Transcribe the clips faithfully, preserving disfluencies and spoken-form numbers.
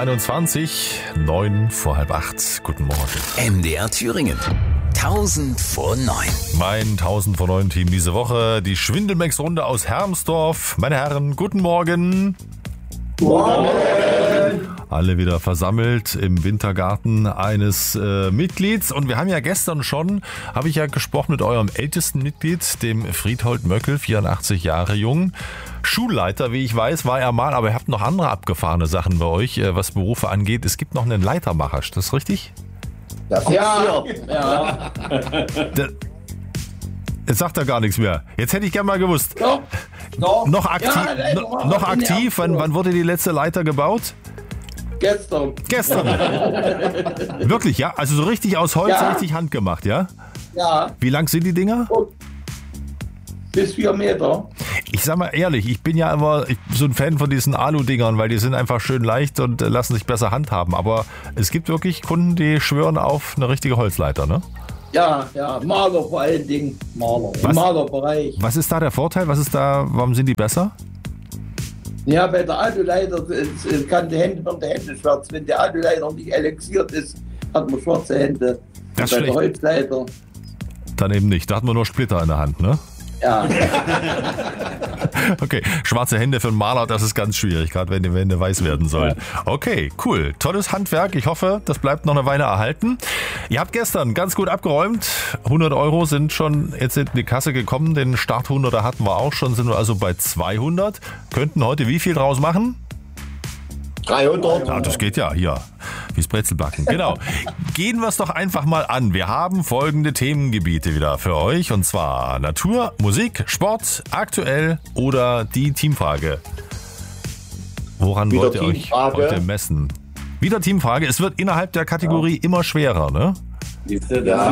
einundzwanzig, neun vor halb acht. Guten Morgen. M D R Thüringen. tausend vor neun. Mein tausend vor neun Team diese Woche, die Schwindelmex-Runde aus Hermsdorf. Meine Herren, guten Morgen. Morgen. Alle wieder versammelt im Wintergarten eines äh, Mitglieds. Und wir haben ja gestern schon, habe ich ja gesprochen mit eurem ältesten Mitglied, dem Friedhold Möckel, vierundachtzig Jahre jung. Schulleiter, wie ich weiß, war er mal, aber ihr habt noch andere abgefahrene Sachen bei euch, äh, was Berufe angeht. Es gibt noch einen Leitermacher, ist das richtig? Das ja. ja. Der, jetzt sagt er gar nichts mehr. Jetzt hätte ich gern mal gewusst. Doch. Doch. Noch aktiv? Ja, nein, no, noch aktiv? Wann, wann wurde die letzte Leiter gebaut? Gestern. Gestern. Wirklich, ja? Also so richtig aus Holz, Ja. richtig handgemacht, ja? Ja. Wie lang sind die Dinger? Bis vier Meter. Ich sag mal ehrlich, ich bin ja immer ich, so ein Fan von diesen Alu-Dingern, weil die sind einfach schön leicht und äh, lassen sich besser handhaben. Aber es gibt wirklich Kunden, die schwören auf eine richtige Holzleiter, ne? Ja, ja. Maler vor allen Dingen. Maler. Im Was? Malerbereich. Was ist da der Vorteil? Was ist da, warum sind die besser? Ja, bei der Aluleiter es- es kann die Hände werden die Hände schwarz. Wenn der Aluleiter nicht elixiert ist, hat man schwarze Hände. Das ist Und bei der schlecht. Holzleiter. Dann eben nicht. Da hat man nur Splitter in der Hand, ne? Ja. Okay, schwarze Hände für einen Maler, das ist ganz schwierig, gerade wenn die Wände weiß werden sollen. Okay, cool. Tolles Handwerk. Ich hoffe, das bleibt noch eine Weile erhalten. Ihr habt gestern ganz gut abgeräumt. hundert Euro sind schon jetzt in die Kasse gekommen. Den Starthunderter hatten wir auch schon, sind wir also bei zweihundert. Könnten heute wie viel draus machen? dreihundert. Ja, das geht ja hier. Wie's Brezelbacken. Genau. Gehen wir es doch einfach mal an. Wir haben folgende Themengebiete wieder für euch. Und zwar Natur, Musik, Sport, aktuell oder die Teamfrage. Woran Wieder wollt ihr euch Teamfrage. heute messen? Wieder Teamfrage. Es wird innerhalb der Kategorie immer schwerer, ne? Ja,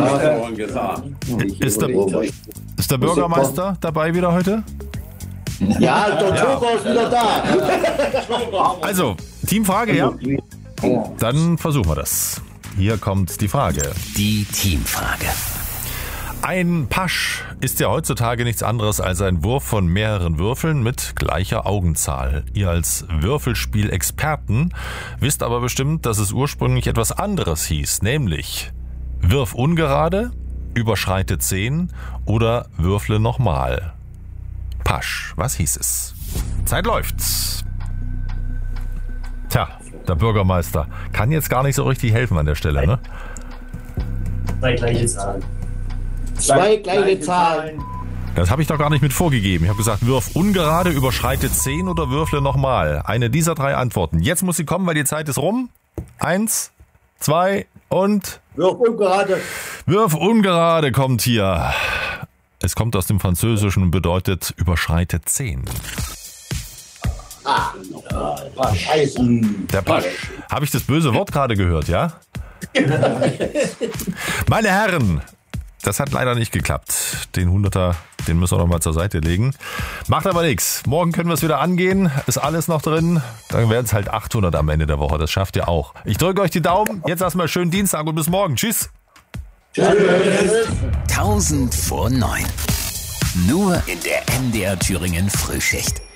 Ist der, ist der Bürgermeister dabei wieder heute? ja, der Joker ist wieder da. Also, Teamfrage, ja? Dann versuchen wir das. Hier kommt die Frage. Die Teamfrage. Ein Pasch ist ja heutzutage nichts anderes als ein Wurf von mehreren Würfeln mit gleicher Augenzahl. Ihr als Würfelspiel-Experten wisst aber bestimmt, dass es ursprünglich etwas anderes hieß, nämlich Wirf ungerade, überschreite zehn oder würfle nochmal. Pasch, was hieß es? Zeit läuft. Tja, der Bürgermeister kann jetzt gar nicht so richtig helfen an der Stelle, ne? Zwei gleiche Zahlen. Zwei gleiche Zahlen. Das habe ich doch gar nicht mit vorgegeben. Ich habe gesagt, wirf ungerade, überschreite zehn oder würfle nochmal. Eine dieser drei Antworten. Jetzt muss sie kommen, weil die Zeit ist rum. Eins, zwei und Wirf ungerade. wirf ungerade kommt hier. Es kommt aus dem Französischen und bedeutet überschreite zehn. Scheiße. Der Pasch. Habe ich das böse Wort gerade gehört, ja? Meine Herren, das hat leider nicht geklappt. Den Hunderter, den müssen wir noch mal zur Seite legen. Macht aber nichts. Morgen können wir es wieder angehen. Ist alles noch drin. Dann werden es halt achthundert am Ende der Woche. Das schafft ihr auch. Ich drücke euch die Daumen. Jetzt erstmal schönen Dienstag und bis morgen. Tschüss. tausend vor neun. Nur in der M D R Thüringen Frühschicht.